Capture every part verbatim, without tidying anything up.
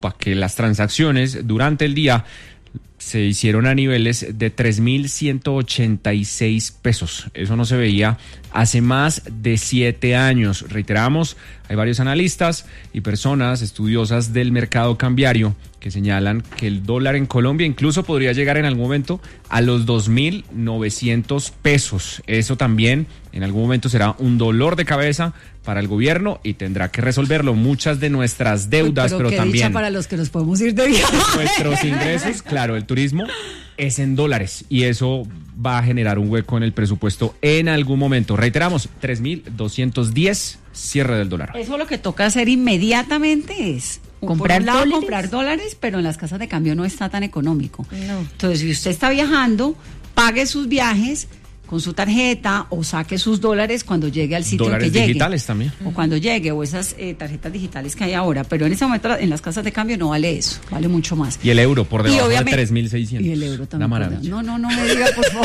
que las transacciones durante el día se hicieron a niveles de tres mil ciento ochenta y seis pesos. Eso no se veía hace más de siete años. Reiteramos, hay varios analistas y personas estudiosas del mercado cambiario que señalan que el dólar en Colombia incluso podría llegar en algún momento a los dos mil novecientos pesos. Eso también en algún momento será un dolor de cabeza para el gobierno y tendrá que resolverlo. Muchas de nuestras deudas, pero, pero qué también dicha para los que nos podemos ir de viaje. Nuestros ingresos, claro, el turismo es en dólares y eso va a generar un hueco en el presupuesto en algún momento. Reiteramos, tres mil doscientos diez, cierre del dólar. Eso lo que toca hacer inmediatamente es comprar por un lado, dólares. comprar dólares, pero en las casas de cambio no está tan económico. No. Entonces, si usted está viajando, pague sus viajes con su tarjeta o saque sus dólares cuando llegue al sitio Dólares que llegue. digitales también. O cuando llegue, o esas eh, tarjetas digitales que hay ahora. Pero en ese momento en las casas de cambio no vale eso, vale mucho más. Y el euro por debajo de tres mil Y seiscientos. el euro también. Una maravilla. No, no, no me diga, por favor.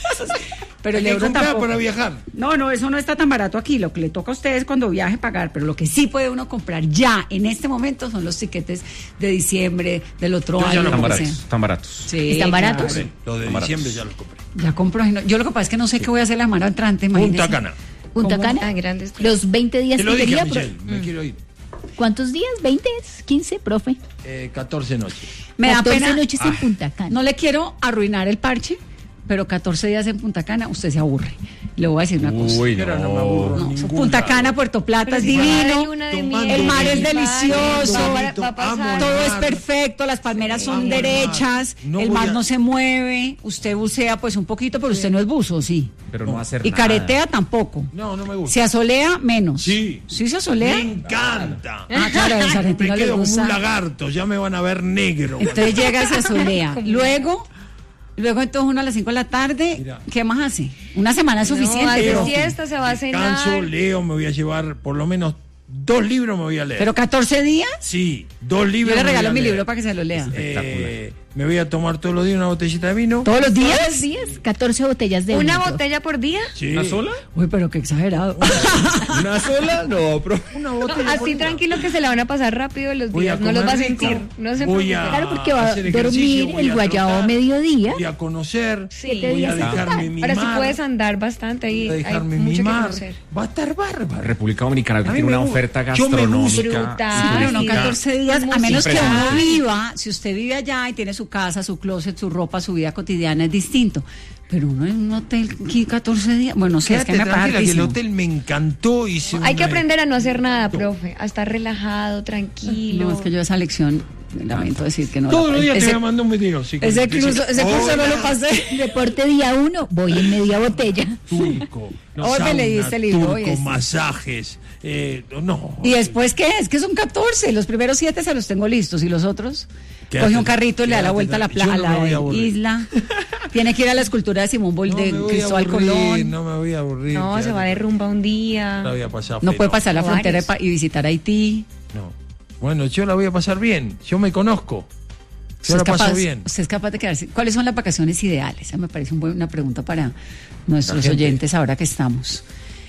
Pero el Hay que euro comprar tampoco. para viajar. No, no, eso no está tan barato aquí. Lo que le toca a ustedes cuando viaje pagar, pero lo que sí puede uno comprar ya en este momento son los tiquetes de diciembre del otro Yo ya año. no Están lo que baratos, sea. están baratos. Sí, ¿Están baratos? claro. Los de Están diciembre baratos. ya los compré. Ya compro. Yo lo que pasa es que no sé qué voy a hacer la semana entrante. Imagínese. Punta Cana. Punta ¿Cómo? Cana. Ah, grandes. Los veinte días Te lo que dije, quería. Michelle, pro- me quiero ir. ¿Cuántos días? ¿veinte? ¿quince, profe? Eh, catorce noches. Me da catorce pena. noches en Ah. Punta Cana. No le quiero arruinar el parche, pero catorce días en Punta Cana, usted se aburre. Le voy a decir una cosa. Uy, Pero no me aburro. No, ningún Punta lado. Cana, Puerto Plata Pero es si va a haber divino. luna de tomando miel, El mar es va, delicioso. va, va, va a pasar. Amo Todo el es mar. perfecto, las palmeras son amo el mar. derechas, No el voy mar a- no se mueve, usted bucea pues un poquito, pero usted no es buzo, sí. Pero no va a hacer Y nada. caretea tampoco. No, no me gusta. Se asolea menos. Sí. ¿Sí se asolea? Me encanta. Ah, claro, a los Me argentinos les quedo como un gusta. lagarto, ya me van a ver negro. Entonces llega y se asolea. Luego, luego entonces uno a las cinco de la tarde, Mira. ¿qué más hace? Una semana es No, suficiente. hace pero, siesta, se va a Descanso, cenar. leo, me voy a llevar por lo menos dos libros me voy a leer. pero catorce días, Sí, dos yo libros. le me regalo voy a mi leer. libro para que se lo lea. Eh, me voy a tomar todos los días una botellita de vino. ¿Todos los días? ¿Todos los días? catorce botellas de ¿Una vino. botella por día? Sí. ¿Una sola? Uy, pero qué exagerado. ¿Una sola? No, pero... Una botella por Así día. tranquilo que se la van a pasar rápido los Voy a días, no los va a comer rico, sentir. No se voy preocupe. a- Claro, porque va a hacer ejercicio, dormir voy el a guayabo trotar, mediodía. Voy a conocer, Sí. voy a días en dejarme total. mimar. Ahora sí puedes andar bastante ahí. voy a Hay dejarme mucho que mimar. conocer. Va a estar bárbaro. República Dominicana que A mí tiene me una gusta. oferta Yo me gastronómica. gusta. Claro, no Sí. catorce días, a menos que uno Impresionante. viva, si usted vive allá y tiene su casa, su closet, su ropa, su vida cotidiana es distinto. Pero uno en un hotel aquí catorce días, bueno, no sé, es Quédate que me tranquila que el parece. hotel me encantó. Hice Hay que una- aprender a no hacer nada, profe, a estar relajado, tranquilo. No, es que yo esa lección, lamento decir que no. Todos la- los días te ese, voy a mandar un video. sí, ese que dice, curso, ese curso no "Hola, lo pasé. Deporte día uno, voy en media botella. Turco. Hoy me leí este libro, Turco, hoy este. masajes. Eh, no. ¿Y después qué es? Que son catorce. Los primeros siete se los tengo listos. ¿Y los otros? Quédate- Coge un carrito y le da la quédate vuelta a la, tranquilo. pla- Yo a no me voy a la aburrir. isla. Tiene que ir a la escultura de Simón Bol No de me voy a Cristóbal aburrir, Colón. No me voy a aburrir. No, se quédate va de rumba un día. La voy a pasar No feo. puede pasar la O frontera y varios. pa- y visitar Haití. No. Bueno, yo la voy a pasar bien. Yo me conozco. Usted Yo la es, capaz, paso bien. usted es capaz de quedarse. ¿Cuáles son las vacaciones ideales? Esa me parece un buen- una pregunta para nuestros gente. oyentes ahora que estamos.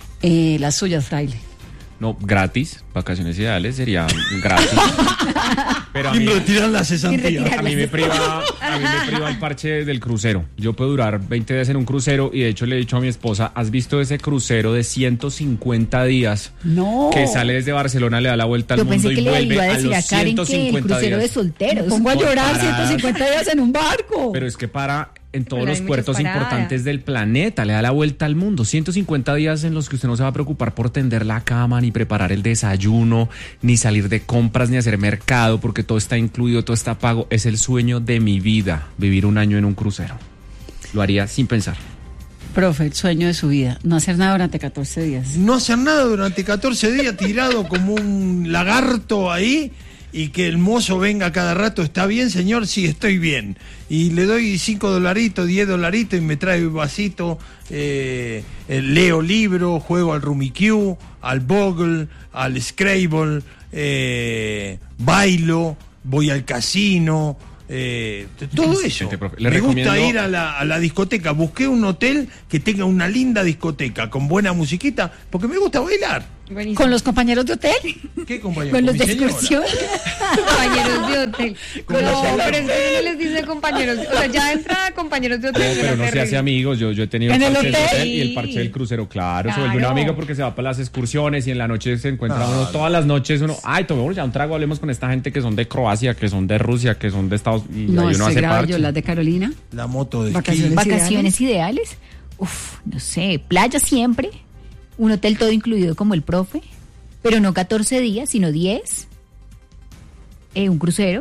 Eh, las suyas, Fraile. No, gratis, vacaciones ideales sería gratis. Pero a mí, Y retiran la cesantía. a mí me priva, a mí me priva el parche del crucero. Yo puedo durar veinte días en un crucero y de hecho le he dicho a mi esposa, ¿has visto ese crucero de ciento cincuenta días? No. Que sale desde Barcelona, le da la vuelta al Yo mundo pensé que y le vuelve iba a a decir los a Karen que el ciento cincuenta crucero de días. Me solteros. pongo a Por llorar parar. ciento cincuenta días en un barco. Pero es que para en todos Pero los hay muchas puertos paradas. importantes del planeta, le da la vuelta al mundo. ciento cincuenta días en los que usted no se va a preocupar por tender la cama, ni preparar el desayuno, ni salir de compras, ni hacer mercado, porque todo está incluido, todo está pago. Es el sueño de mi vida, vivir un año en un crucero. Lo haría sin pensar. Profe, el sueño de su vida. No hacer nada durante catorce días. No hacer nada durante catorce días tirado como un lagarto ahí y que el mozo venga cada rato. ¿Está bien, señor? Sí, estoy bien. Y le doy cinco dolaritos, diez dolaritos y me trae un vasito. Eh, eh, leo libro, juego al Rummikub, al Bogle, al Scrabble, eh, bailo, voy al casino. Eh, todo eso. Excelente, profe. Le Me recomiendo- gusta ir a la, a la discoteca. Busqué un hotel que tenga una linda discoteca con buena musiquita porque me gusta bailar. Buenísimo. ¿Con los compañeros de hotel? ¿Qué compañero? Con los mi de señora. excursión. Compañeros de hotel. Con No, los amigos. pero es que uno les dice compañeros. O sea, ya de entrada compañeros de No, hotel. pero suena no se hace terrible. amigos. Yo, yo he tenido ¿En el el parche del hotel? hotel y el parche del crucero. Claro, se vuelve Claro. un amigo porque se va para las excursiones y en la noche se encuentra Claro. uno. Todas las noches uno, ay, tomemos ya un trago, hablemos con esta gente que son de Croacia, que son de Rusia, que son de Estados Unidos. Y No, ahí uno estoy hace grave, parche. yo las de Carolina. La moto de Vacaciones. esquí. Vacaciones ideales. Uf, no sé, playa siempre. Un hotel todo incluido como el profe. Pero no catorce días, sino diez. Eh, un crucero.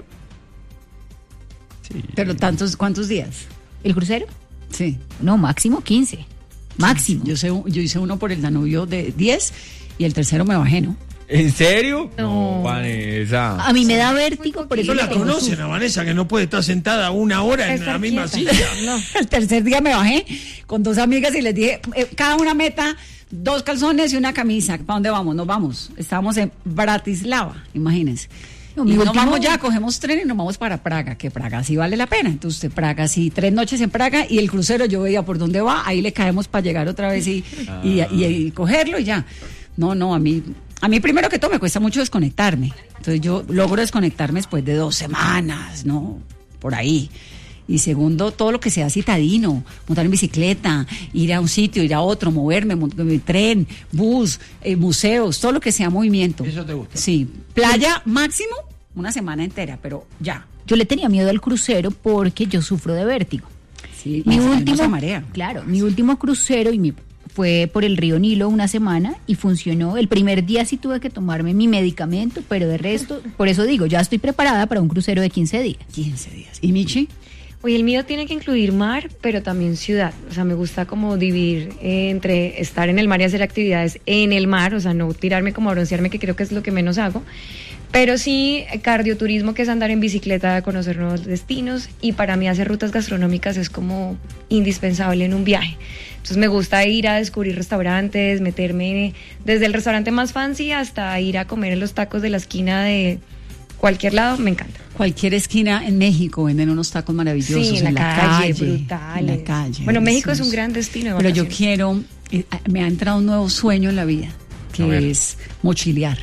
Sí. Pero tantos, ¿cuántos días? ¿El crucero? Sí. No, máximo quince. Máximo. Yo, sé, yo hice uno por el Danubio de diez y el tercero me bajé, ¿no? ¿En serio? No. Vanessa. A mí me da vértigo, por eso No le la tengo conocen susto. a Vanessa, que no puede estar sentada una hora en Estar la misma quieta. silla. No. El tercer día me bajé con dos amigas y les dije, eh, cada una meta dos calzones y una camisa. ¿Para dónde vamos? Nos vamos. Estábamos en Bratislava, imagínense. No, y mi nos último- vamos ya, cogemos tren y nos vamos para Praga, que Praga sí vale la pena. Entonces, Praga sí, tres noches en Praga y el crucero yo veía por dónde va, ahí le caemos para llegar otra vez y, y, y- y cogerlo y ya. No, no, a mí, a mí primero que todo me cuesta mucho desconectarme. Entonces yo logro desconectarme después de dos semanas, ¿no? Por ahí. Y segundo, todo lo que sea citadino, montar en bicicleta, ir a un sitio, ir a otro, moverme, mon- tren, bus, eh, museos, todo lo que sea movimiento. ¿Eso te gusta? Sí. Playa máximo una semana entera, pero ya. Yo le tenía miedo al crucero porque yo sufro de vértigo. Sí, Mi y además último, se marea. claro, mi último crucero y mi, fue por el río Nilo una semana y funcionó. El primer día sí tuve que tomarme mi medicamento, pero de resto, por eso digo, ya estoy preparada para un crucero de quince días. quince días. ¿Y Michi? Oye, el mío tiene que incluir mar, pero también ciudad. O sea, me gusta como dividir eh, entre estar en el mar y hacer actividades en el mar, o sea, no tirarme como a broncearme, que creo que es lo que menos hago. Pero sí, eh, cardioturismo, que es andar en bicicleta, conocer nuevos destinos. Y para mí hacer rutas gastronómicas es como indispensable en un viaje. Entonces me gusta ir a descubrir restaurantes, meterme desde el restaurante más fancy hasta ir a comer en los tacos de la esquina de cualquier lado, me encanta. Cualquier esquina en México venden unos tacos maravillosos. Sí, en la, calle, brutales. En la calle. Bueno, México es un deliciosos. gran destino de Pero yo vacaciones. quiero, eh, me ha entrado un nuevo sueño en la vida, A ver. que es mochilear.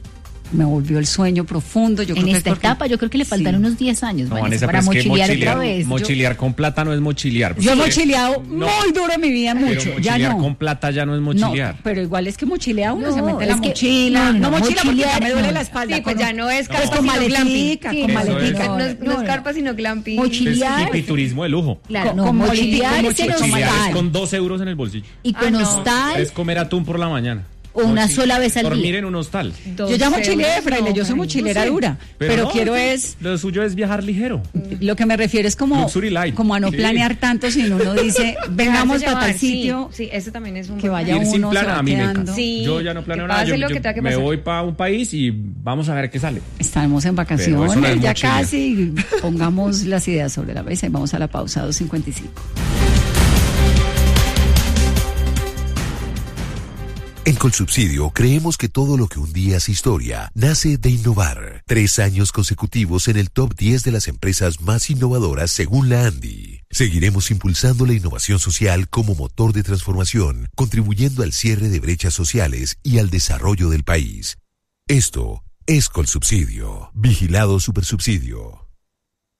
Me volvió el sueño profundo. Yo En creo que es esta porque- etapa yo creo que le faltan Sí. unos diez años, No, Vanessa, Vanessa, para pero es que mochilear mochilear, otra vez. Yo- mochilear con plata no es mochilear. Yo he Porque- mochileado No, muy duro en mi vida, pero mucho. Ya mochilear no. con plata ya no es mochilear. No, pero igual es que mochilea uno, No, se mete es la que- mochila. no, No, no, mochila porque ya mochilear, me duele no. la espalda. Sí, pues con ya un- no es pues carpa, con sino maletica, glamping. con Sí, eso maletica. es. No, es, no No, es no. carpa, sino glamping. Mochila- Es hipiturismo de lujo. Claro, con- no, con mochilear molitica, es en con Mochilear hostal. es con dos euros en el bolsillo. Y con Ah, no. hostal Es comer atún por la mañana. o una Mochi- sola vez al Dormir día. en un hostal. Yo ya mochileé, Dos fraile, euros, yo soy no, mochilera no sé. dura. Pero, no, quiero lo- es, Lo suyo es viajar ligero. lo que me refiero es como, Luxury light. como a no Sí. planear tanto, sino uno dice, vengamos Dejarse para tal llevar, sí, sitio. Sí, ese también es un que buen vaya plan. Ir sin uno, plan se va a mí me quedando. encanta. Sí, Yo ya no planeo que nada. pase Yo, lo yo que tenga que me pasar. voy para un país y vamos a ver qué sale. Estamos en Pero eso vacaciones, no es ya mochila. casi. Pongamos las ideas sobre la mesa y vamos a la pausa dos cincuenta y cinco. En Colsubsidio creemos que todo lo que un día es historia nace de innovar. Tres años consecutivos en el top diez de las empresas más innovadoras según la ANDI. Seguiremos impulsando la innovación social como motor de transformación, contribuyendo al cierre de brechas sociales y al desarrollo del país. Esto es Colsubsidio. Vigilado Supersubsidio.